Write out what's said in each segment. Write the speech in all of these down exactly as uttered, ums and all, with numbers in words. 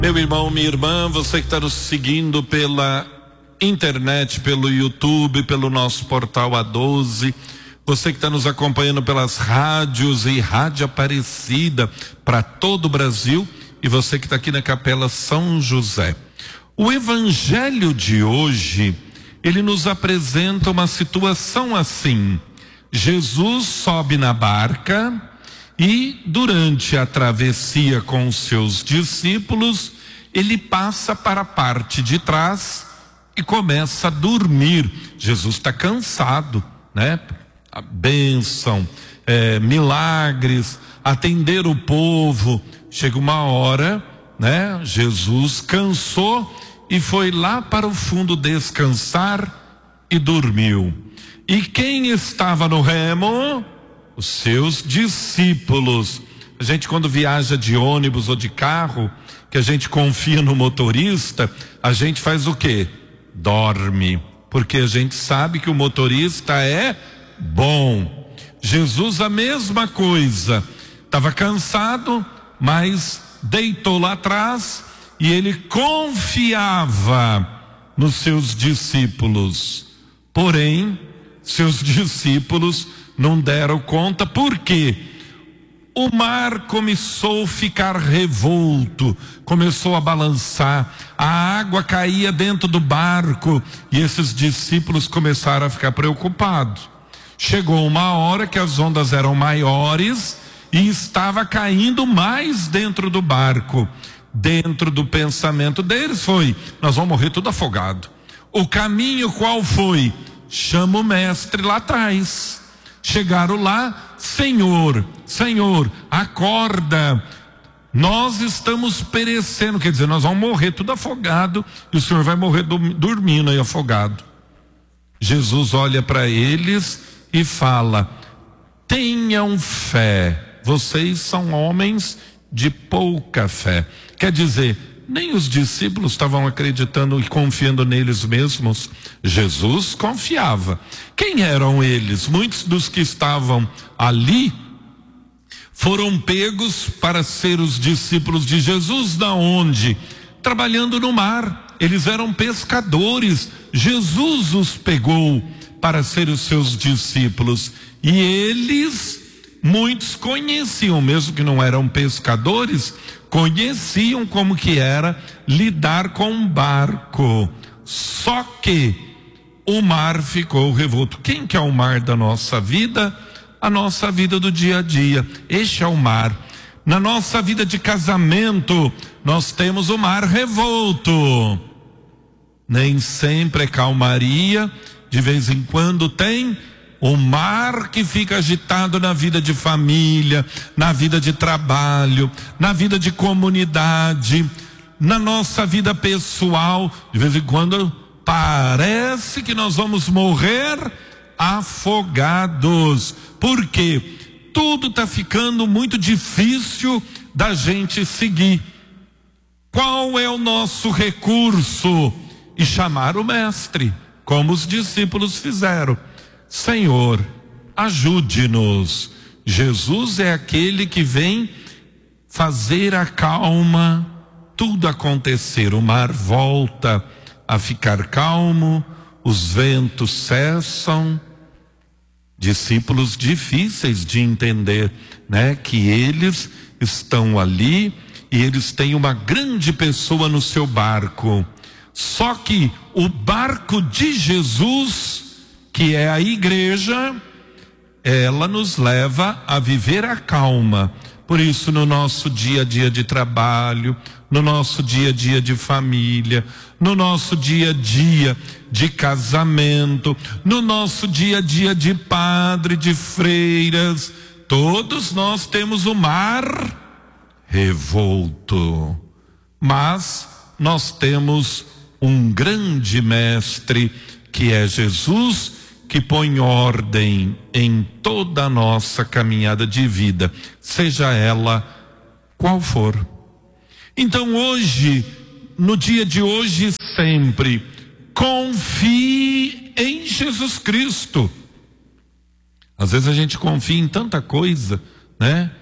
Meu irmão, minha irmã, você que está nos seguindo pela internet, pelo YouTube, pelo nosso portal A doze, você que está nos acompanhando pelas rádios e Rádio Aparecida para todo o Brasil, e você que está aqui na Capela São José. O evangelho de hoje, ele nos apresenta uma situação assim: Jesus sobe na barca e durante a travessia com os seus discípulos, ele passa para a parte de trás e começa a dormir. Jesus está cansado, né? A bênção, é, milagres, atender o povo. Chega uma hora, né? Jesus cansou e foi lá para o fundo descansar e dormiu. E quem estava no remo? Os seus discípulos. A gente, quando viaja de ônibus ou de carro, que a gente confia no motorista, a gente faz o quê? Dorme, porque a gente sabe que o motorista é bom. Jesus a mesma coisa, estava cansado, mas deitou lá atrás e ele confiava nos seus discípulos. Porém, seus discípulos não deram conta. Por quê? O mar começou a ficar revolto, começou a balançar, a água caía dentro do barco e esses discípulos começaram a ficar preocupados. Chegou uma hora que as ondas eram maiores e estava caindo mais dentro do barco. Dentro do pensamento deles foi: nós vamos morrer tudo afogado. O caminho qual foi? Chama o mestre lá atrás. Chegaram lá: Senhor, Senhor, acorda, nós estamos perecendo. Quer dizer, nós vamos morrer tudo afogado e o Senhor vai morrer dormindo aí afogado. Jesus olha para eles e fala: tenham fé, vocês são homens de pouca fé. Quer dizer, nem os discípulos estavam acreditando e confiando neles mesmos. Jesus confiava. Quem eram eles? Muitos dos que estavam ali foram pegos para ser os discípulos de Jesus. Da onde? Trabalhando no mar. Eles eram pescadores. Jesus os pegou para ser os seus discípulos. E eles, muitos conheciam, mesmo que não eram pescadores, conheciam como que era lidar com um barco. Só que o mar ficou revolto. Quem que é o mar da nossa vida? A nossa vida do dia a dia. Este é o mar. Na nossa vida de casamento, nós temos o mar revolto. Nem sempre é calmaria, de vez em quando tem o mar que fica agitado na vida de família, na vida de trabalho, na vida de comunidade, na nossa vida pessoal. De vez em quando parece que nós vamos morrer afogados. Por quê? Tudo está ficando muito difícil da gente seguir. Qual é o nosso recurso? E chamar o mestre, como os discípulos fizeram. Senhor, ajude-nos. Jesus é aquele que vem fazer a calma, tudo acontecer. O mar volta a ficar calmo, os ventos cessam. Discípulos difíceis de entender, né? Que eles estão ali e eles têm uma grande pessoa no seu barco. Só que o barco de Jesus, que é a igreja, ela nos leva a viver a calma. Por isso, no nosso dia a dia de trabalho, no nosso dia a dia de família, no nosso dia a dia de casamento, no nosso dia a dia de padre, de freiras, todos nós temos o mar revolto. Mas nós temos um grande mestre, que é Jesus, que põe ordem em toda a nossa caminhada de vida, seja ela qual for. Então hoje, no dia de hoje e sempre, confie em Jesus Cristo. Às vezes a gente confia em tanta coisa, né?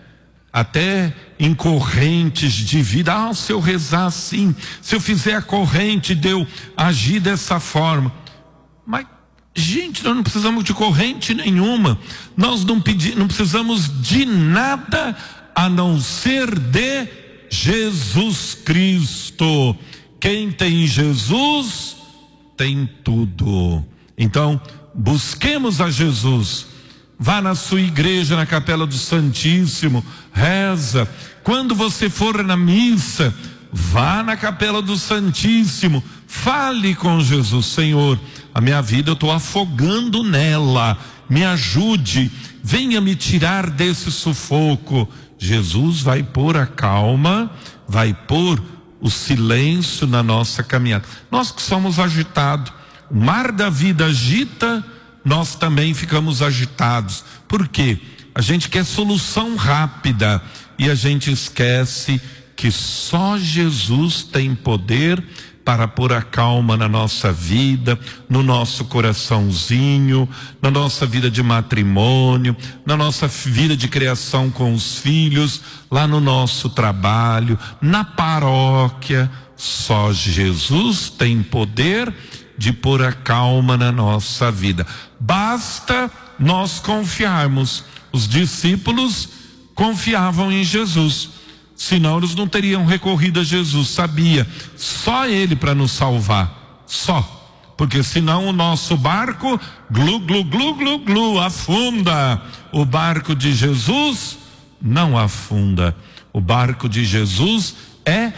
até em correntes de vida. Ah, se eu rezar assim, se eu fizer a corrente de eu agir dessa forma. Mas, gente, nós não precisamos de corrente nenhuma. Nós não, pedi, não precisamos de nada a não ser de Jesus Cristo. Quem tem Jesus tem tudo. Então, busquemos a Jesus. Vá na sua igreja, na Capela do Santíssimo, reza. Quando você for na missa, vá na Capela do Santíssimo, fale com Jesus. Senhor, a minha vida eu estou afogando nela, me ajude, venha me tirar desse sufoco. Jesus vai pôr a calma, vai pôr o silêncio na nossa caminhada. Nós que somos agitados, o mar da vida agita, nós também ficamos agitados. Por quê? A gente quer solução rápida e a gente esquece que só Jesus tem poder para pôr a calma na nossa vida, no nosso coraçãozinho, na nossa vida de matrimônio, na nossa vida de criação com os filhos, lá no nosso trabalho, na paróquia. Só Jesus tem poder de pôr a calma na nossa vida. Basta nós confiarmos. Os discípulos confiavam em Jesus, senão eles não teriam recorrido a Jesus. Sabia, só Ele para nos salvar, só, porque senão o nosso barco glu, glu, glu, glu, glu, afunda. O barco de Jesus não afunda. O barco de Jesus é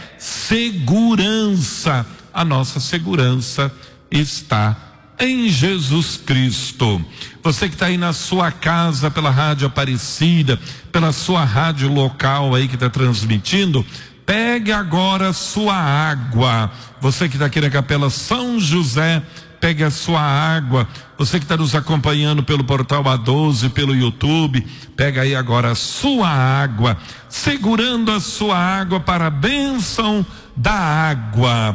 segurança. A nossa segurança está em Jesus Cristo. Você que está aí na sua casa pela Rádio Aparecida, pela sua rádio local aí que está transmitindo, pegue agora a sua água. Você que está aqui na Capela São José, pegue a sua água. Você que está nos acompanhando pelo portal A doze, pelo YouTube, pega aí agora a sua água, segurando a sua água para a bênção da água.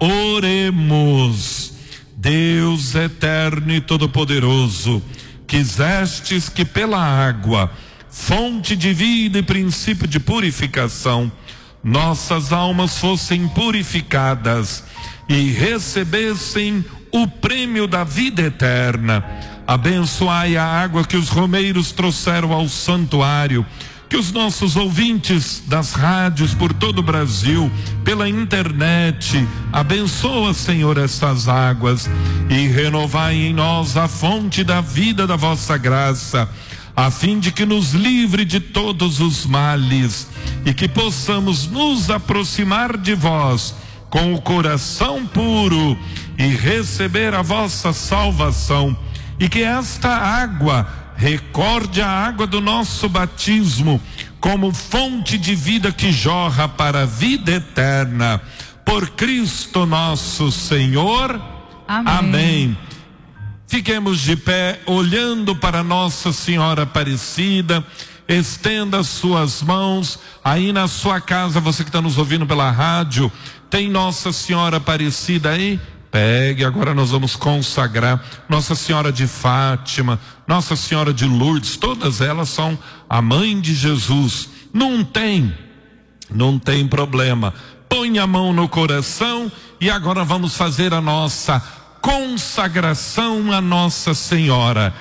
Oremos. Deus eterno e todo-poderoso, quisestes que pela água, fonte de vida e princípio de purificação, nossas almas fossem purificadas e recebessem o prêmio da vida eterna. Abençoai a água que os romeiros trouxeram ao santuário, que os nossos ouvintes das rádios por todo o Brasil, pela internet, abençoa, Senhor, essas águas e renovai em nós a fonte da vida da vossa graça, a fim de que nos livre de todos os males e que possamos nos aproximar de vós com o coração puro e receber a vossa salvação, e que esta água recorde a água do nosso batismo como fonte de vida que jorra para a vida eterna. Por Cristo nosso Senhor. Amém. Amém. Fiquemos de pé olhando para Nossa Senhora Aparecida. Estenda as suas mãos aí na sua casa. Você que está nos ouvindo pela rádio, tem Nossa Senhora Aparecida aí? Pegue, agora nós vamos consagrar Nossa Senhora de Fátima, Nossa Senhora de Lourdes, todas elas são a mãe de Jesus. Não tem, não tem problema. Põe a mão no coração e agora vamos fazer a nossa consagração a Nossa Senhora.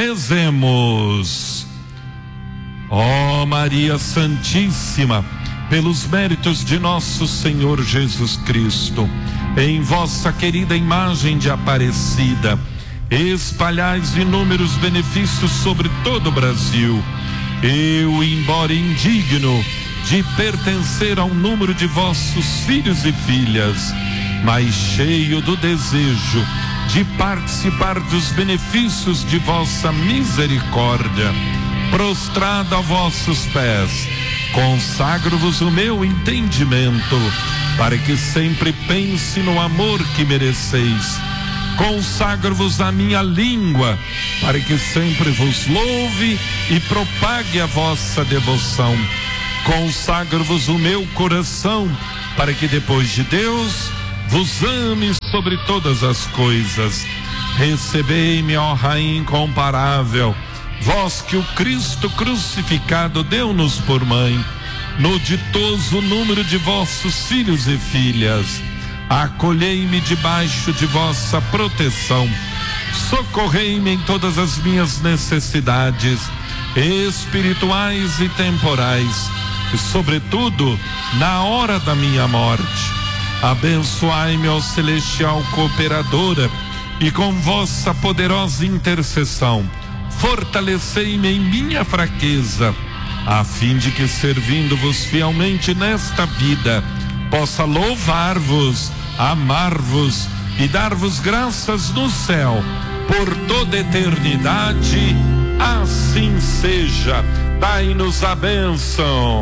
Rezemos. Ó Maria Santíssima, pelos méritos de nosso Senhor Jesus Cristo, em vossa querida imagem de Aparecida, espalhais inúmeros benefícios sobre todo o Brasil. Eu, embora indigno de pertencer ao número de vossos filhos e filhas, mas cheio do desejo de participar dos benefícios de vossa misericórdia, prostrado a vossos pés, consagro-vos o meu entendimento, para que sempre pense no amor que mereceis. Consagro-vos a minha língua, para que sempre vos louve e propague a vossa devoção. Consagro-vos o meu coração, para que depois de Deus vos ame sobre todas as coisas. Recebei-me, ó Rainha incomparável, vós que o Cristo crucificado deu-nos por mãe, no ditoso número de vossos filhos e filhas, acolhei-me debaixo de vossa proteção, socorrei-me em todas as minhas necessidades, espirituais e temporais, e sobretudo na hora da minha morte. Abençoai-me, ó celestial cooperadora, e com vossa poderosa intercessão, fortalecei-me em minha fraqueza, a fim de que, servindo-vos fielmente nesta vida, possa louvar-vos, amar-vos e dar-vos graças no céu por toda eternidade. Assim seja. Dai-nos a bênção.